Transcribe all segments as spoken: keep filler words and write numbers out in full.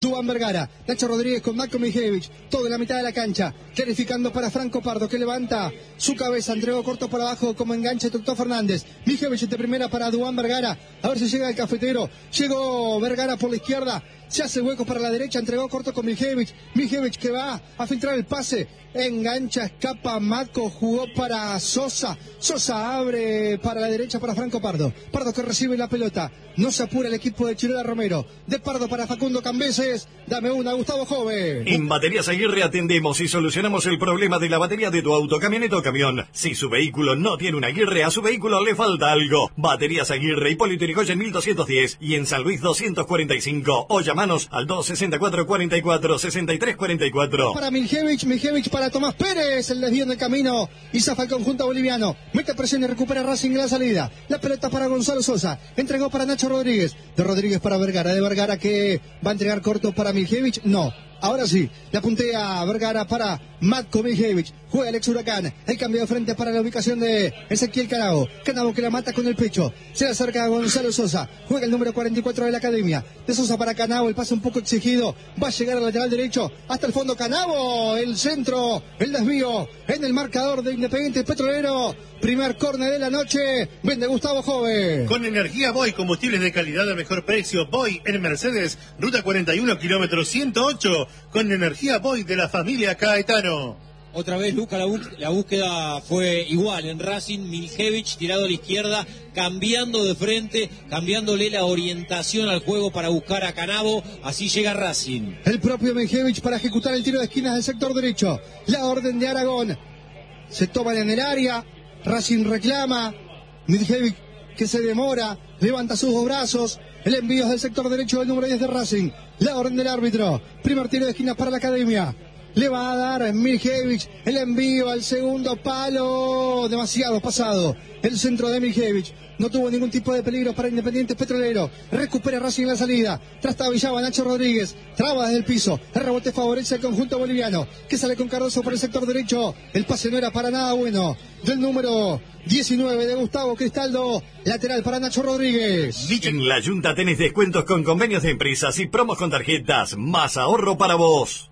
Duván Vergara, Nacho Rodríguez con Marco Mijevich, todo en la mitad de la cancha, clarificando para Franco Pardo, que levanta su cabeza, entregó corto por abajo como enganche Totó Fernández. Mijevich de primera para Duván Vergara, a ver si llega el cafetero, llegó Vergara por la izquierda, se hace hueco para la derecha, entregó corto con Mijevich, Mijevich que va a filtrar el pase, engancha, escapa Maco, jugó para Sosa, Sosa abre para la derecha para Franco Pardo, Pardo que recibe la pelota, no se apura el equipo de Chirola Romero, de Pardo para Facundo Cambeses, dame una, Gustavo Joven. En Baterías Aguirre atendemos y solucionamos el problema de la batería de tu auto, camioneta o camión. Si su vehículo no tiene una Aguirre, a su vehículo le falta algo. Baterías Aguirre, Hipólito Yrigoyen mil doscientos diez y en San Luis doscientos cuarenta y cinco, o llamanos al dos sesenta y cuatro, cuarenta y cuatro, sesenta y tres cuarenta y cuatro. Para Mijevich, Mijevich para Tomás Pérez, el desvío en el camino y zafa el conjunto boliviano, mete presión y recupera Racing en la salida, la pelota para Gonzalo Sosa, entregó para Nacho Rodríguez, de Rodríguez para Vergara, de Vergara que va a entregar corto para Mijevich, no, ahora sí, la puntea Vergara para Matko Mijevich, juega el ex Huracán, el cambio de frente para la ubicación de Ezequiel Canavo, Canavo que la mata con el pecho, se le acerca a Gonzalo Sosa, juega el número cuarenta y cuatro de la academia, de Sosa para Canavo, el pase un poco exigido, va a llegar al lateral derecho, hasta el fondo Canavo, el centro, el desvío, en el marcador de Independiente Petrolero, primer córner de la noche, vende Gustavo Joven. Con energía Boy, combustibles de calidad a mejor precio, Boy en Mercedes, ruta cuarenta y uno, kilómetro ciento ocho, con energía Boy de la familia Caetano. Otra vez, Luca, la, bú- la búsqueda fue igual en Racing. Mijevich tirado a la izquierda, cambiando de frente, cambiándole la orientación al juego para buscar a Canavo. Así llega Racing. El propio Mijevich para ejecutar el tiro de esquinas del sector derecho. La orden de Aragón. Se toman en el área. Racing reclama. Mijevich que se demora. Levanta sus dos brazos. El envío es del sector derecho del número diez de Racing. La orden del árbitro. Primer tiro de esquinas para la academia. Le va a dar Mijevich el envío al segundo palo. Demasiado pasado. El centro de Mijevich. No tuvo ningún tipo de peligro para Independiente Petrolero. Recupera Racing en la salida. Trastabillaba Nacho Rodríguez. Traba desde el piso. El rebote favorece al conjunto boliviano, que sale con Cardoso por el sector derecho. El pase no era para nada bueno. Del número diecinueve de Gustavo Cristaldo. Lateral para Nacho Rodríguez. En la Junta tenés descuentos con convenios de empresas y promos con tarjetas. Más ahorro para vos.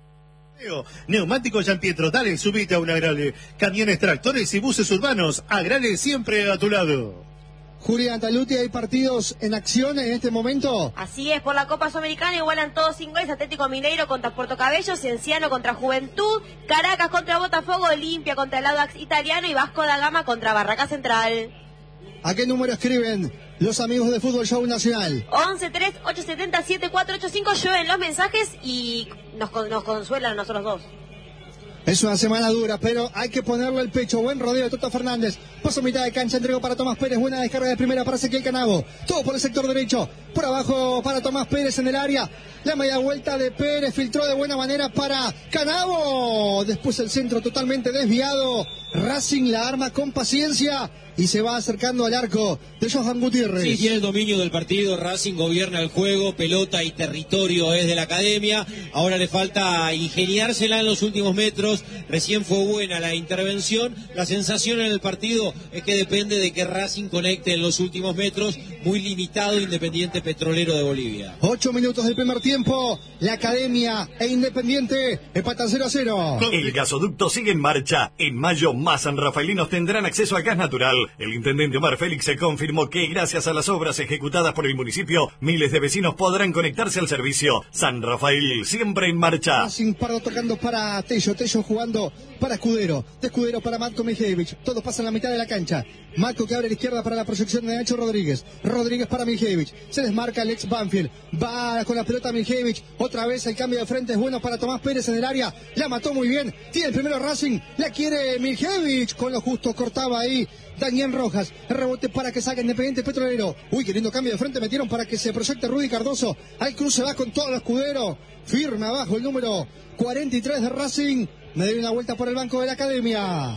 Neumáticos Gianpietro, dale, subite a un Agrale. Camiones, tractores y buses urbanos, Agrale siempre a tu lado. Julián Taluti, ¿hay partidos en acción en este momento? Así es, por la Copa Sudamericana igualan todos sin goles, Atlético Mineiro contra Puerto Cabello, Cienciano contra Juventud, Caracas contra Botafogo, Olimpia contra el Audax Italiano y Vasco da Gama contra Barraca Central. ¿A qué número escriben los amigos de Fútbol Show Nacional? once tres ocho siete cero siete cuatro ocho cinco, lleven los mensajes y nos, nos consuelan a nosotros dos. Es una semana dura, pero hay que ponerle el pecho. Buen rodeo de Toto Fernández. Paso mitad de cancha, entregó para Tomás Pérez. Buena descarga de primera para Ezequiel Canavo. Todo por el sector derecho. Por abajo para Tomás Pérez en el área. La media vuelta de Pérez. Filtró de buena manera para Canavo. Después el centro totalmente desviado. Racing la arma con paciencia y se va acercando al arco de Johan Gutiérrez. Sí, tiene el dominio del partido. Racing gobierna el juego. Pelota y territorio es de la academia. Ahora le falta ingeniársela en los últimos metros. Recién fue buena la intervención. La sensación en el partido es que depende de que Racing conecte en los últimos metros. Muy limitado Independiente Petrolero de Bolivia. Ocho minutos del primer tiempo. La academia e Independiente empatan cero a cero. El gasoducto sigue en marcha. En mayo más sanrafaelinos tendrán acceso a gas natural. El intendente Omar Félix se confirmó que gracias a las obras ejecutadas por el municipio, miles de vecinos podrán conectarse al servicio. San Rafael siempre en marcha. Racing Pardo tocando para Tello, Tello jugando para Escudero, de Escudero para Matko Mijevich, todos pasan la mitad de la cancha. Matko que abre a la izquierda para la proyección de Nacho Rodríguez, Rodríguez para Mijevich, se desmarca el ex Banfield, va con la pelota Mijevich, otra vez el cambio de frente es bueno para Tomás Pérez en el área, la mató muy bien, tiene el primero Racing, la quiere Mijevich, con lo justo cortaba ahí Daniel Rojas, el rebote para que saque Independiente Petrolero, uy, qué lindo cambio de frente metieron para que se proyecte Rudy Cardoso, al cruce va con todo el Escudero, firme abajo el número cuarenta y tres de Racing, me doy una vuelta por el banco de la academia.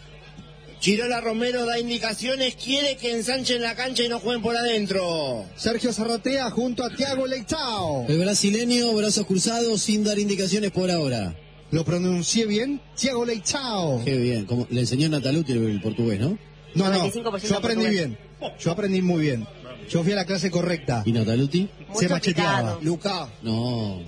Chirola Romero da indicaciones, quiere que ensanchen la cancha y no jueguen por adentro. Sergio Zarratea junto a Thiago Leitao. El brasileño, brazos cruzados, sin dar indicaciones por ahora. ¿Lo pronuncié bien? Thiago Leitao. Qué bien, como le enseñó Nataluti el, el portugués, ¿no? No, no, yo aprendí bien. Yo aprendí muy bien. Yo fui a la clase correcta. ¿Y Notaluti? Se macheteaba. Luca. No.